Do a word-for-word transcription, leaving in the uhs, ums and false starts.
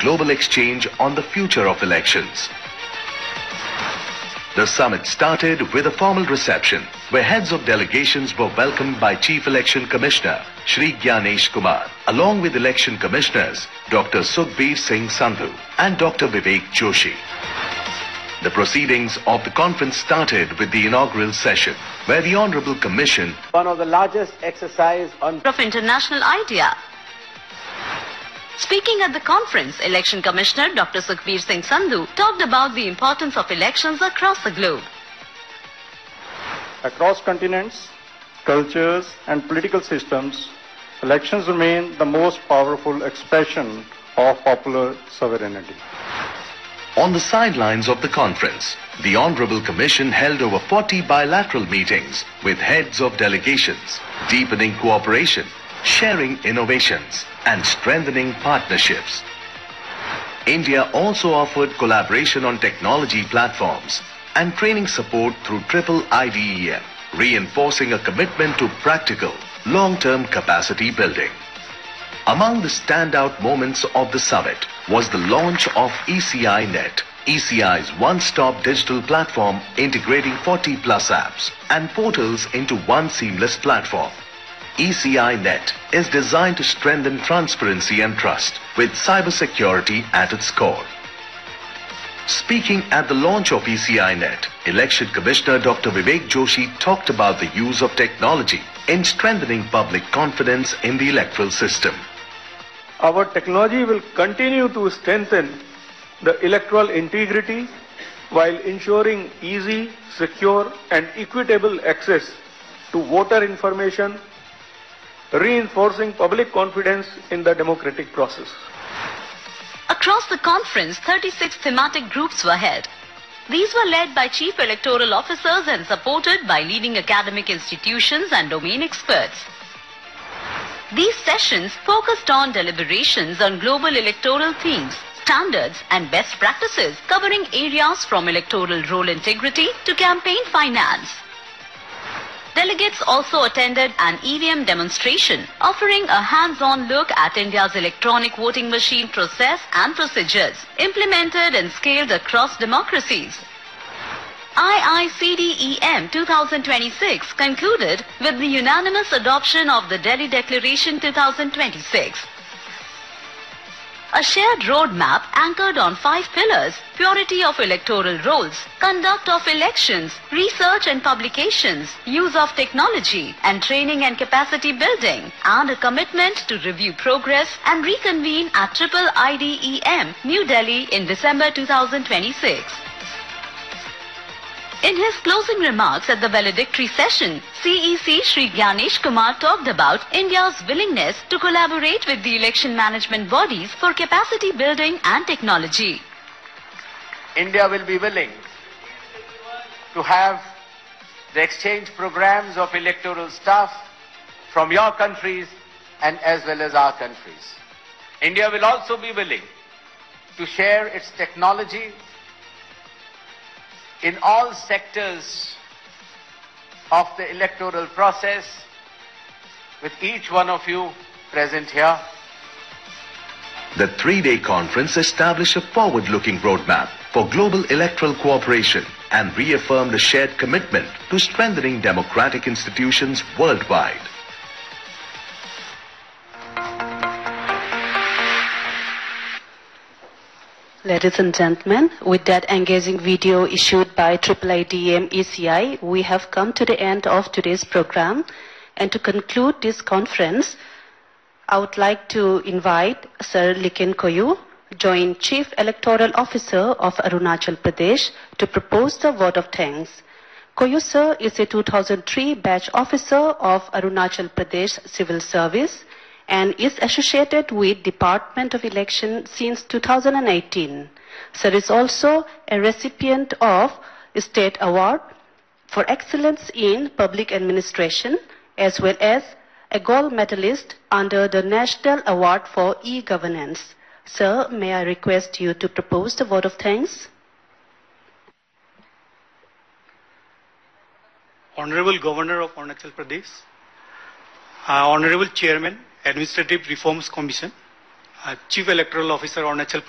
global exchange on the future of elections. The summit started with a formal reception where heads of delegations were welcomed by Chief Election Commissioner Shri Gyanesh Kumar along with Election Commissioners Doctor Sukhbir Singh Sandhu and Doctor Vivek Joshi. The proceedings of the conference started with the inaugural session where the Honorable Commission, one of the largest exercise on of international idea. Speaking at the conference, Election Commissioner Doctor Sukhbir Singh Sandhu talked about the importance of elections across the globe. Across continents, cultures and political systems, elections remain the most powerful expression of popular sovereignty. On the sidelines of the conference, the Honorable Commission held over forty bilateral meetings with heads of delegations, deepening cooperation, sharing innovations, and strengthening partnerships. India also offered collaboration on technology platforms and training support through triple I D E M, reinforcing a commitment to practical, long-term capacity building. Among the standout moments of the summit was the launch of E C I Net, E C I's one-stop digital platform integrating forty plus apps and portals into one seamless platform. E C I Net is designed to strengthen transparency and trust with cybersecurity at its core. Speaking at the launch of E C I Net, Election Commissioner Doctor Vivek Joshi talked about the use of technology in strengthening public confidence in the electoral system. Our technology will continue to strengthen the electoral integrity while ensuring easy, secure and equitable access to voter information, reinforcing public confidence in the democratic process. Across the conference, thirty-six thematic groups were held. These were led by chief electoral officers and supported by leading academic institutions and domain experts. These sessions focused on deliberations on global electoral themes, standards and best practices covering areas from electoral roll integrity to campaign finance. Delegates also attended an E V M demonstration offering a hands-on look at India's electronic voting machine process and procedures implemented and scaled across democracies. I I C D E M two thousand twenty-six concluded with the unanimous adoption of the Delhi Declaration two thousand twenty-six. A shared roadmap anchored on five pillars: purity of electoral rolls, conduct of elections, research and publications, use of technology, and training and capacity building, and a commitment to review progress and reconvene at triple I D E M, New Delhi in December two thousand twenty-six. In his closing remarks at the valedictory session, C E C Shri Gyanesh Kumar talked about India's willingness to collaborate with the election management bodies for capacity building and technology. India will be willing to have the exchange programs of electoral staff from your countries and as well as our countries. India will also be willing to share its technology in all sectors of the electoral process with each one of you present here. The three-day conference established a forward-looking roadmap for global electoral cooperation and reaffirmed a shared commitment to strengthening democratic institutions worldwide. Ladies and gentlemen, with that engaging video issued by triple I D E M E C I, we have come to the end of today's program. And to conclude this conference, I would like to invite Sir Liken Koyu, Joint Chief Electoral Officer of Arunachal Pradesh, to propose the vote of thanks. Koyu sir is a two thousand three batch officer of Arunachal Pradesh Civil Service and is associated with Department of Election since two thousand eighteen. Sir is also a recipient of State Award for Excellence in Public Administration as well as a gold medalist under the National Award for E-Governance. Sir, may I request you to propose the vote of thanks? Honorable Governor of Arunachal Pradesh, uh, Honorable Chairman, Administrative Reforms Commission, uh, Chief Electoral Officer, Arunachal Pradesh,